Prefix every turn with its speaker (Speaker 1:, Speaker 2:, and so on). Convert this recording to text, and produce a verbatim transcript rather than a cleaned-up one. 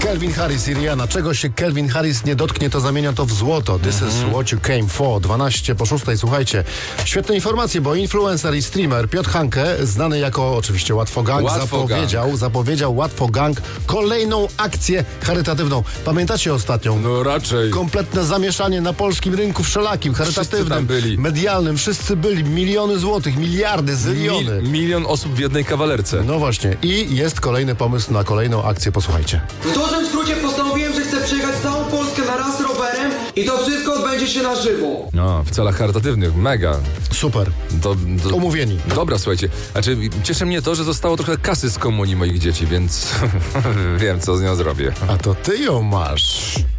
Speaker 1: Calvin Harris i Rihanna. Czego się Calvin Harris nie dotknie, to zamienia to w złoto. This is what you came for. dwanaście po szóstej. Słuchajcie, świetne informacje, bo influencer i streamer Piotr Hanke, znany jako oczywiście Łatwo Gang,
Speaker 2: Łatwo
Speaker 1: zapowiedział,
Speaker 2: Gang.
Speaker 1: zapowiedział Łatwo Gang kolejną akcję charytatywną. Pamiętacie ostatnią?
Speaker 2: No raczej.
Speaker 1: Kompletne zamieszanie na polskim rynku wszelakim, charytatywnym,
Speaker 2: Wszyscy tam byli.
Speaker 1: medialnym. Wszyscy byli. Miliony złotych, miliardy, zyliony.
Speaker 2: Mil, milion osób w jednej kawalerce.
Speaker 1: No właśnie. I jest kolejny pomysł na kolejną akcję. Posłuchajcie.
Speaker 3: W dużym skrócie postanowiłem, że chcę przejechać całą Polskę na raz rowerem i to wszystko odbędzie się na żywo.
Speaker 2: No, w celach charytatywnych, mega.
Speaker 1: Super.
Speaker 2: To, to...
Speaker 1: Umówieni.
Speaker 2: Dobra, słuchajcie. Znaczy, cieszy mnie to, że zostało trochę kasy z komunii moich dzieci, więc wiem, co z nią zrobię.
Speaker 1: A to ty ją masz.